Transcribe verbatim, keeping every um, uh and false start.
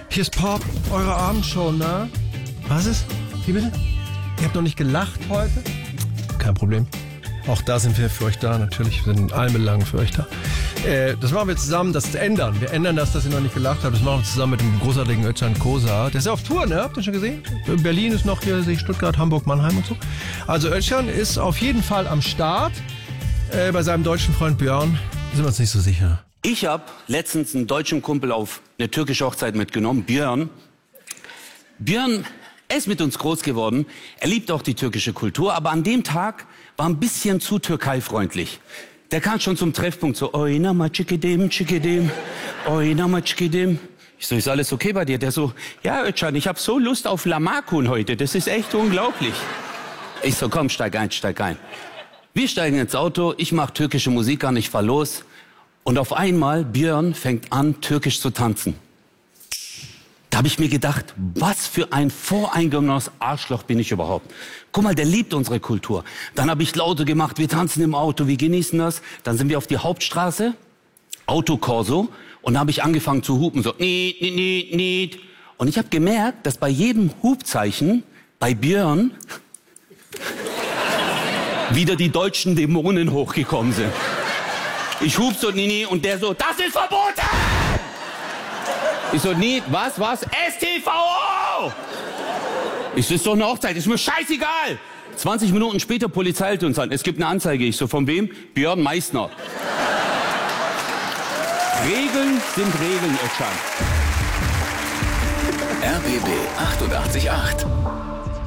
Hier ist Pop, eure Abendshow, ne? Was ist? Wie bitte? Ihr habt noch nicht gelacht heute? Kein Problem. Auch da sind wir für euch da, natürlich. Wir sind in allen Belangen für euch da. Äh, das machen wir zusammen, das ändern. Wir ändern das, dass ihr noch nicht gelacht habt. Das machen wir zusammen mit dem großartigen Özcan Kosa. Der ist ja auf Tour, ne? Habt ihr schon gesehen? Berlin ist noch hier, sehe ich Stuttgart, Hamburg, Mannheim und so. Also Özcan ist auf jeden Fall am Start. Äh, bei seinem deutschen Freund Björn sind wir uns nicht so sicher. Ich habe letztens einen deutschen Kumpel auf eine türkische Hochzeit mitgenommen, Björn. Björn, er ist mit uns groß geworden. Er liebt auch die türkische Kultur, aber an dem Tag war ein bisschen zu türkeifreundlich. Der kam schon zum Treffpunkt so, oynama çikidim, çikidim, oynama çikidim. Ich so, ist alles okay bei dir? Der so, ja Özcan, ich habe so Lust auf Lahmacun heute, das ist echt unglaublich. Ich so, komm, steig ein, steig ein. Wir steigen ins Auto, ich mache türkische Musik an, ich fahr los. Und auf einmal, Björn fängt an, türkisch zu tanzen. Da habe ich mir gedacht, was für ein voreingenommenes Arschloch bin ich überhaupt. Guck mal, der liebt unsere Kultur. Dann habe ich Laute gemacht, wir tanzen im Auto, wir genießen das. Dann sind wir auf die Hauptstraße, Autokorso. Und da habe ich angefangen zu hupen, so, niet, niet, niet, niet. Und ich habe gemerkt, dass bei jedem Hupzeichen, bei Björn, wieder die deutschen Dämonen hochgekommen sind. Ich hub so, nee, nee, und der so, das ist verboten! Ich so, nee, was, was? S T V O! Ich so, ist doch eine Hochzeit, ist mir scheißegal! zwanzig Minuten später, Polizei hält uns an. Es gibt eine Anzeige. Ich so, von wem? Björn Meissner. Regeln sind Regeln, Özcan. R B B achtundachtzig Komma acht